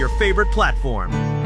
your favorite platform.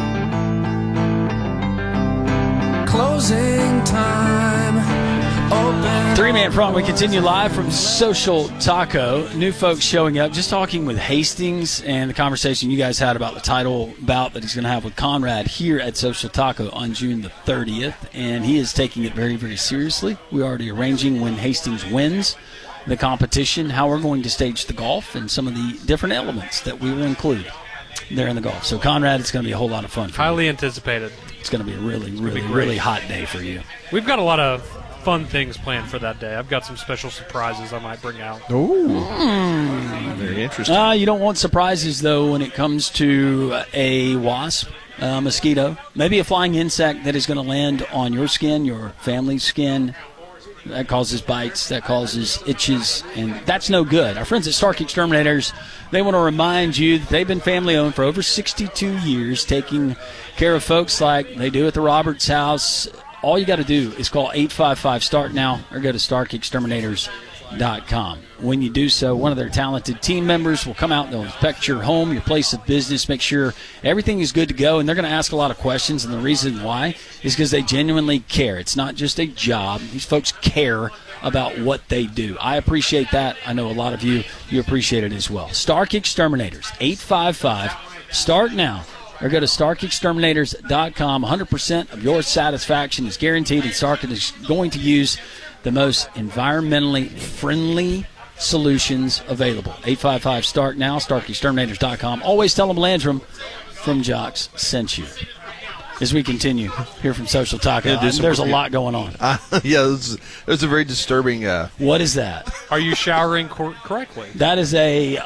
Closing time. Open. Three-Man front. We continue live from Social Taco. New folks showing up. Just talking with Hastings and the conversation you guys had about the title bout that he's going to have with Conrad here at Social Taco on June the 30th. And he is taking it very, very seriously. We're already arranging when Hastings wins the competition, how we're going to stage the golf, and some of the different elements that we will include there in the golf. So, Conrad, it's going to be a whole lot of fun for you. Highly anticipated. It's going to be a really hot day for you. We've got a lot of fun things planned for that day. I've got some special surprises I might bring out. Ooh. Very interesting. You don't want surprises, though, when it comes to a wasp, mosquito, maybe a flying insect that is going to land on your skin, your family's skin. That causes bites, that causes itches, and that's no good. Our friends at Stark Exterminators, they want to remind you that they've been family-owned for over 62 years, taking care of folks like they do at the Roberts House. All you got to do is call 855-START now or go to starkexterminators.com. When you do so, one of their talented team members will come out and they'll inspect your home, your place of business, make sure everything is good to go, and they're going to ask a lot of questions, and the reason why is because they genuinely care. It's not just a job. These folks care about what they do. I appreciate that. I know a lot of you appreciate it as well. Stark Exterminators, 855-START now. Or go to StarkExterminators.com. 100% of your satisfaction is guaranteed, and Stark is going to use the most environmentally friendly solutions available. 855-START now, StarkExterminators.com. Always tell them Landrum from Jocks sent you. As we continue here from Social Taco, there's a lot going on. There's a very disturbing. What is that? Are you showering correctly? That is a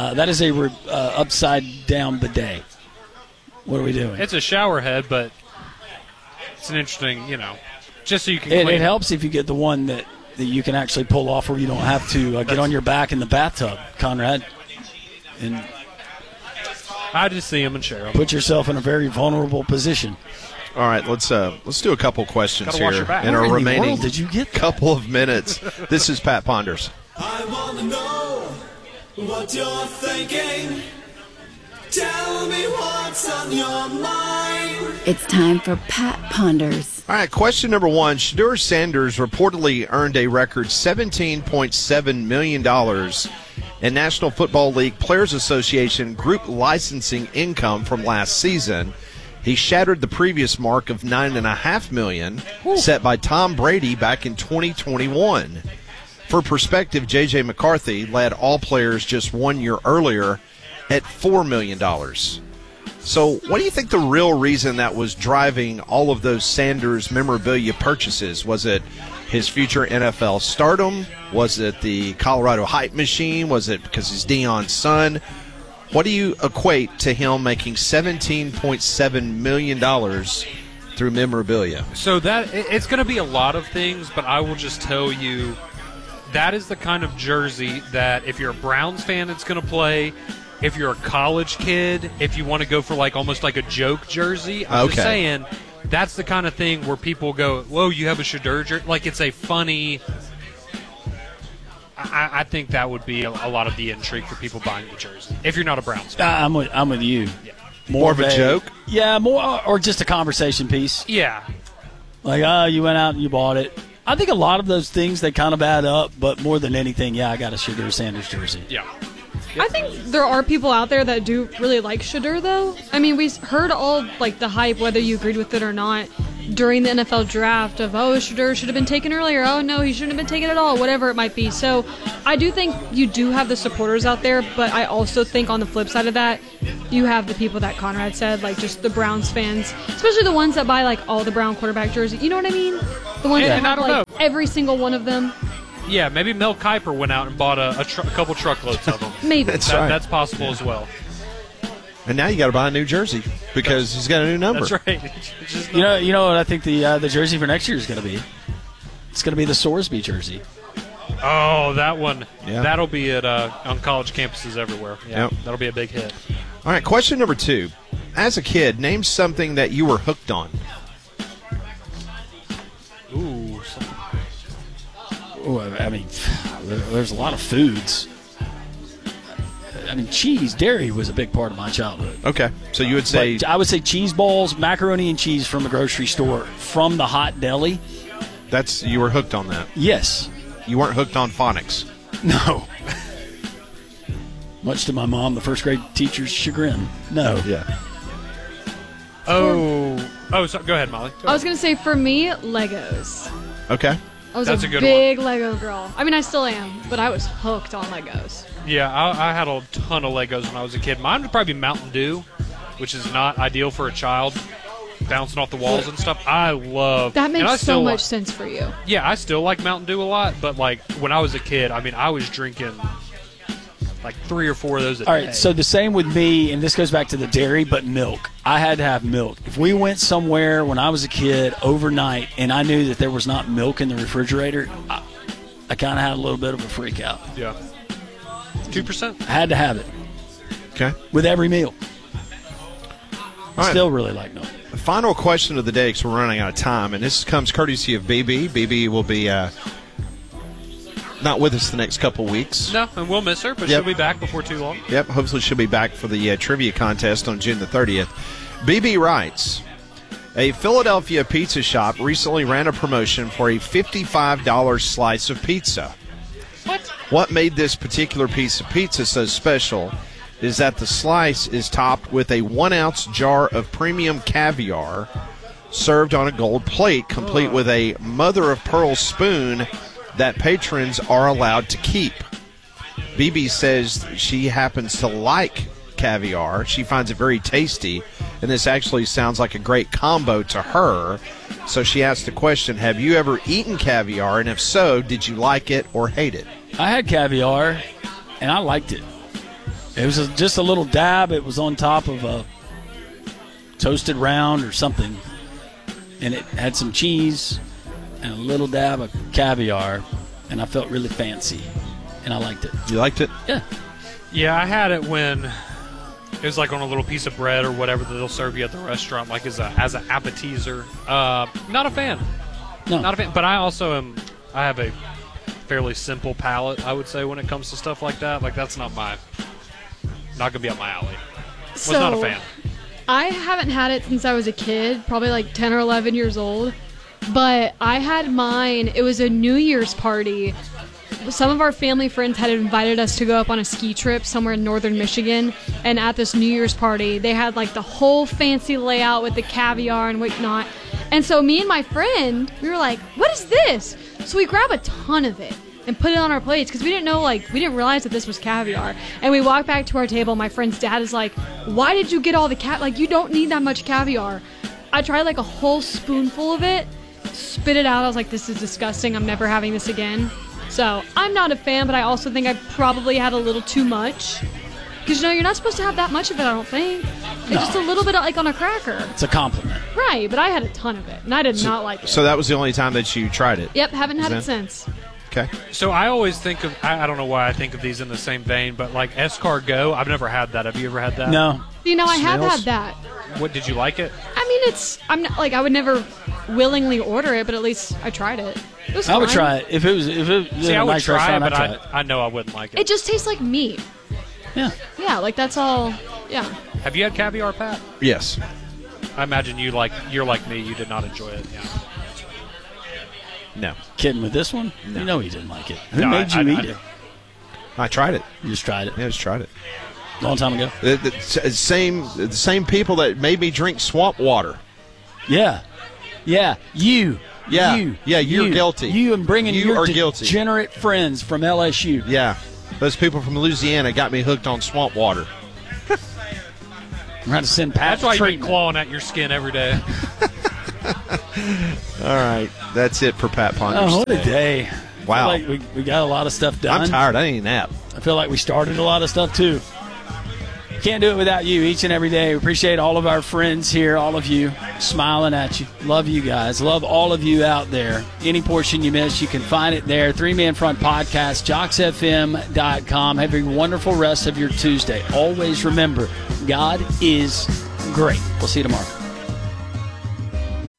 upside down bidet. What are we doing? It's a shower head, but it's an interesting, just so you can clean it. It helps if you get the one that you can actually pull off where you don't have to get on your back in the bathtub, Conrad. And I just see them and share them. Put yourself in a very vulnerable position. All right, let's do a couple questions here in our remaining couple of minutes. This is Pat Ponders. I want to know what you're thinking. Tell me what's on your mind. It's time for Pat Ponders. All right, question number one. Shedeur Sanders reportedly earned a record $17.7 million in National Football League Players Association group licensing income from last season. He shattered the previous mark of $9.5 million set by Tom Brady back in 2021. For perspective, J.J. McCarthy led all players just 1 year earlier at $4 million. So what do you think the real reason that was driving all of those Sanders memorabilia purchases? Was it his future NFL stardom? Was it the Colorado hype machine? Was it because he's Deion's son? What do you equate to him making $17.7 million through memorabilia? So it's going to be a lot of things, but I will just tell you that is the kind of jersey that if you're a Browns fan, it's going to play. If you're a college kid, if you want to go for almost like a joke jersey, I'm just saying that's the kind of thing where people go, whoa, you have a Shedeur jersey? Like it's a funny – I think that would be a lot of the intrigue for people buying the jersey if you're not a Browns fan. I'm with you. Yeah. More of a joke? Yeah, more or just a conversation piece. Yeah. Like, you went out and you bought it. I think a lot of those things, they kind of add up, but more than anything, I got a Shedeur Sanders jersey. Yeah. I think there are people out there that do really like Shedeur, though. I mean, we heard all, the hype, whether you agreed with it or not, during the NFL draft of, Shedeur should have been taken earlier. Oh, no, he shouldn't have been taken at all, whatever it might be. So I do think you do have the supporters out there, but I also think on the flip side of that, you have the people that Conrad said, just the Browns fans, especially the ones that buy, all the Brown quarterback jerseys. You know what I mean? The ones that have, every single one of them. Yeah, maybe Mel Kiper went out and bought a couple truckloads of them. Maybe. That's possible as well. And now you got to buy a new jersey because he's got a new number. That's right. You know what I think the jersey for next year is going to be? It's going to be the Sorsby jersey. Oh, that one. Yeah. That'll be at on college campuses everywhere. Yeah, yep. That'll be a big hit. All right, question number two. As a kid, name something that you were hooked on. Ooh. I mean, there's a lot of foods. I mean, cheese, dairy was a big part of my childhood. Okay. So you would say But I would say cheese balls, macaroni and cheese from the grocery store, from the hot deli. you were hooked on that. Yes. You weren't hooked on phonics. No. Much to my mom, the first grade teacher's chagrin. No. Yeah. So go ahead, Molly. I was going to say, for me, Legos. Okay. I was That's a a good big Lego girl. I mean, I still am, but I was hooked on Legos. Yeah, I had a ton of Legos when I was a kid. Mine would probably be Mountain Dew, which is not ideal for a child, bouncing off the walls and stuff. I love That and I makes still so much sense for you. Yeah, I still like Mountain Dew a lot, but like when I was a kid, I mean, I was drinking like 3 or 4 of those a All day. right, so the same with me, and this goes back to the dairy, but milk. I had to have milk. If we went somewhere when I was a kid overnight and I knew that there was not milk in the refrigerator, I kind of had a little bit of a freak out. Yeah. 2%. I had to have it Okay. with every meal. All right. Still really like milk. The final question of the day, because we're running out of time, and this comes courtesy of BB. BB will be not with us the next couple weeks. No, and we'll miss her, but Yep. she'll be back before too long. Yep, hopefully she'll be back for the trivia contest on June the 30th. BB writes, a Philadelphia pizza shop recently ran a promotion for a $55 slice of pizza. What made this particular piece of pizza so special is that the slice is topped with a 1-ounce jar of premium caviar served on a gold plate, complete with a mother-of-pearl spoon that patrons are allowed to keep. BB says she happens to like caviar. She finds it very tasty, and this actually sounds like a great combo to her. So she asked the question, have you ever eaten caviar, and if so, did you like it or hate it? I had caviar, and I liked it. It was just a little dab. It was on top of a toasted round or something, and it had some cheese and a little dab of caviar, and I felt really fancy, and I liked it. You liked it? Yeah. Yeah, I had it when it was like on a little piece of bread or whatever that they'll serve you at the restaurant, like as an appetizer. Not a fan. No. Not a fan. But I also am. I have a fairly simple palate, I would say, when it comes to stuff like that. Like that's not gonna be up my alley. Was not a fan. I haven't had it since I was a kid, probably like 10 or 11 years old. But I had mine. It was a New Year's party. Some of our family friends had invited us to go up on a ski trip somewhere in northern Michigan. And at this New Year's party, they had like the whole fancy layout with the caviar and whatnot. And so me and my friend, we were like, what is this? So we grabbed a ton of it and put it on our plates because we didn't realize that this was caviar. And we walked back to our table. My friend's dad is like, why did you get all the like, you don't need that much caviar. I tried like a whole spoonful of it, spit it out. I was like, this is disgusting. I'm never having this again. So I'm not a fan, but I also think I probably had a little too much. Because, you're not supposed to have that much of it, I don't think. It's just a little bit like on a cracker. It's a compliment. Right, but I had a ton of it, and I did not like it. So that was the only time that you tried it? Yep, haven't had Is it since. Okay. So I always think of, I don't know why I think of these in the same vein, but like escargot, I've never had that. Have you ever had that? No. I have Smells? had that. What, did you like it? I mean, I'm not, I would never willingly order it, but at least I tried it. It was I would fine. try it. If it was See, in I a would nice try it, restaurant, but I'd try it. I know I wouldn't like it. It just tastes like meat. Yeah. Yeah, like that's all. Yeah. Have you had caviar, Pat? Yes. I imagine you're like me. You did not enjoy it. Yeah. No. Kidding with this one? No. You know he didn't like it. Who No, made you eat it? I tried it. You just tried it. Yeah, I just tried it. Long time ago? The same people that made me drink swamp water. Yeah. Yeah. You. Yeah. You. Yeah, you're You. You You and bringing your are guilty. degenerate friends from LSU. Yeah. Those people from Louisiana got me hooked on swamp water. We're going to send Pat That's why you've been treatment. clawing at your skin every day. All right. That's it for Pat Ponders. Oh, what a today. day. Wow. I feel like we got a lot of stuff done. I'm tired. I need a nap. I feel like we started a lot of stuff, too. Can't do it without you each and every day. We appreciate all of our friends here, all of you smiling at you. Love you guys. Love all of you out there. Any portion you miss, you can find it there. 3-Man Front Podcast, JocksFM.com. Have a wonderful rest of your Tuesday. Always remember, God is great. We'll see you tomorrow.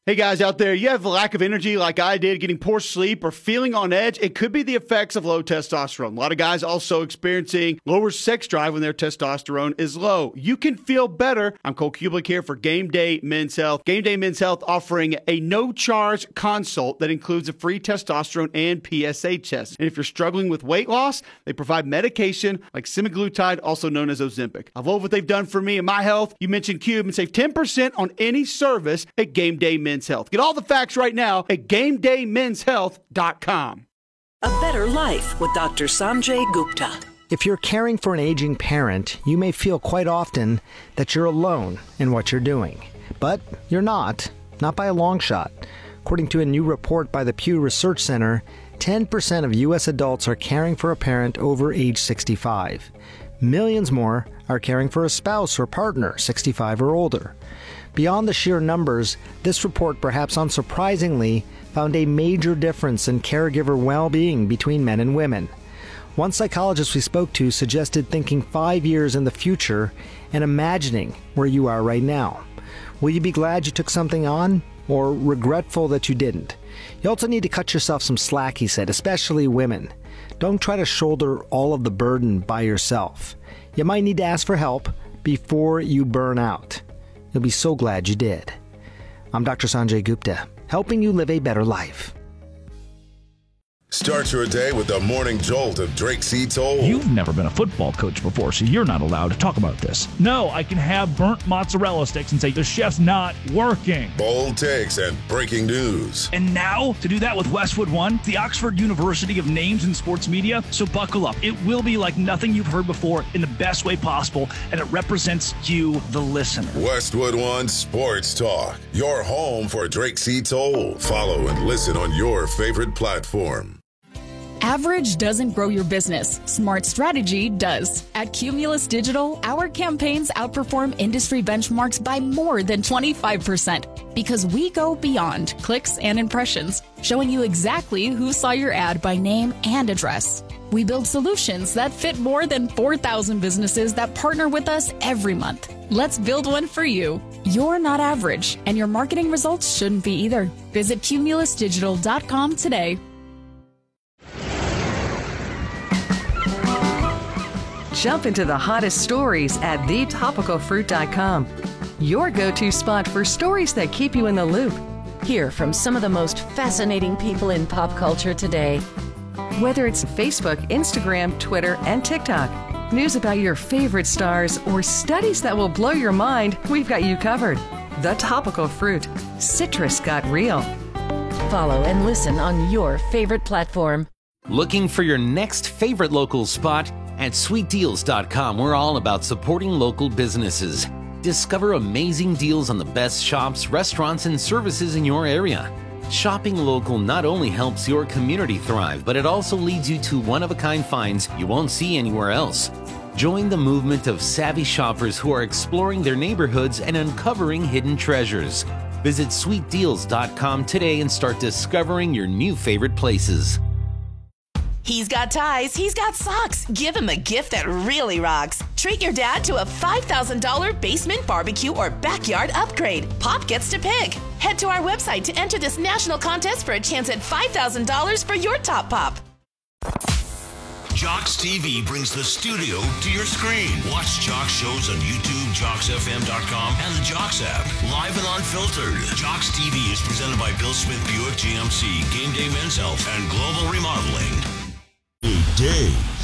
Hey guys out there, you have a lack of energy like I did, getting poor sleep or feeling on edge? It could be the effects of low testosterone. A lot of guys also experiencing lower sex drive when their testosterone is low. You can feel better. I'm Cole Kublik here for Game Day Men's Health. Game Day Men's Health offering a no-charge consult that includes a free testosterone and PSA test. And if you're struggling with weight loss, they provide medication like semaglutide, also known as Ozempic. I love what they've done for me and my health. You mentioned Cube and save 10% on any service at Game Day Men's Health. Get all the facts right now at GameDayMen'sHealth.com. A Better Life with Dr. Sanjay Gupta. If you're caring for an aging parent, you may feel quite often that you're alone in what you're doing. But you're not by a long shot. According to a new report by the Pew Research Center, 10% of U.S. adults are caring for a parent over age 65. Millions more are caring for a spouse or partner 65 or older. Beyond the sheer numbers, this report, perhaps unsurprisingly, found a major difference in caregiver well-being between men and women. One psychologist we spoke to suggested thinking 5 years in the future and imagining where you are right now. Will you be glad you took something on, or regretful that you didn't? You also need to cut yourself some slack, he said, especially women. Don't try to shoulder all of the burden by yourself. You might need to ask for help before you burn out. You'll be so glad you did. I'm Dr. Sanjay Gupta, helping you live a better life. Start your day with the morning jolt of Drake C. Toll. You've never been a football coach before, so you're not allowed to talk about this. No, I can have burnt mozzarella sticks and say the chef's not working. Bold takes and breaking news. And now, to do that with Westwood One, the Oxford University of names in sports media, so buckle up. It will be like nothing you've heard before in the best way possible, and it represents you, the listener. Westwood One Sports Talk, your home for Drake C. Toll. Follow and listen on your favorite platform. Average doesn't grow your business. Smart strategy does. At Cumulus Digital, our campaigns outperform industry benchmarks by more than 25% because we go beyond clicks and impressions, showing you exactly who saw your ad by name and address. We build solutions that fit more than 4,000 businesses that partner with us every month. Let's build one for you. You're not average, and your marketing results shouldn't be either. Visit cumulusdigital.com today. Jump into the hottest stories at thetopicalfruit.com. Your go-to spot for stories that keep you in the loop. Hear from some of the most fascinating people in pop culture today. Whether it's Facebook, Instagram, Twitter, and TikTok, news about your favorite stars, or studies that will blow your mind, we've got you covered. The Topical Fruit. Citrus got real. Follow and listen on your favorite platform. Looking for your next favorite local spot? At sweetdeals.com, we're all about supporting local businesses. Discover amazing deals on the best shops, restaurants, and services in your area. Shopping local not only helps your community thrive, but it also leads you to one-of-a-kind finds you won't see anywhere else. Join the movement of savvy shoppers who are exploring their neighborhoods and uncovering hidden treasures. Visit sweetdeals.com today and start discovering your new favorite places. He's got ties, he's got socks. Give him a gift that really rocks. Treat your dad to a $5,000 basement barbecue or backyard upgrade. Pop gets to pick. Head to our website to enter this national contest for a chance at $5,000 for your top pop. Jocks TV brings the studio to your screen. Watch Jocks shows on YouTube, JocksFM.com, and the Jocks app. Live and unfiltered. Jocks TV is presented by Bill Smith Buick GMC, Game Day Men's Health, and Global Remodeling. A day